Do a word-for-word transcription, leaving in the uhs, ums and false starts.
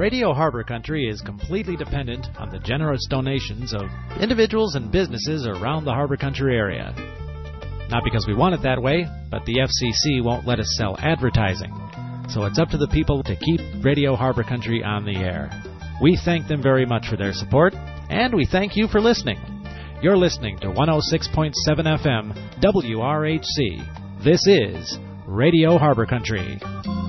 Radio Harbor Country is completely dependent on the generous donations of individuals and businesses around the Harbor Country area. Not because we want it that way, but the F C C won't let us sell advertising. So it's up to the people to keep Radio Harbor Country on the air. We thank them very much for their support, and we thank you for listening. You're listening to one oh six point seven F M W R H C. This is Radio Harbor Country.